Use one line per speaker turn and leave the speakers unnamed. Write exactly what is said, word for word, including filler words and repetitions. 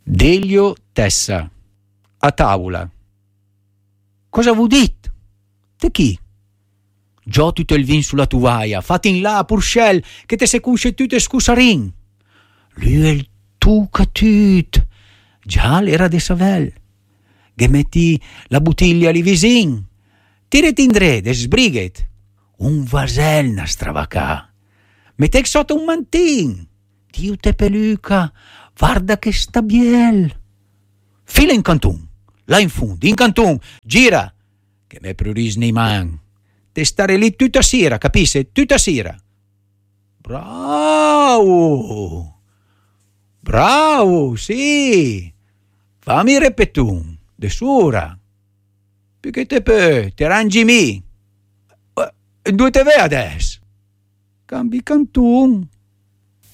Delio Tessa, a tavola. Cosa vu dit? Te chi? Già tutto il vin sulla tuvaia, fatti in là, Purcell, che te se cusce tutte scusarin. Lui è il tu catut. Già l'era de Savel. Che metti la bottiglia lì visin. Tireti in dre, de sbrighet. Un vasel na stravacà. Mettec sotto un mantin. Dio te peluca, guarda che sta biel. Fila in cantun, là in fondo, in cantun, gira, che me pruris nei man. Te stare lì tutta sera, capisce? Tutta sera. Bravo! Bravo, sì! Fammi repetun, de sura. Perché te pe, te rangi mi. Dove te ve adesso? Cambi cantun.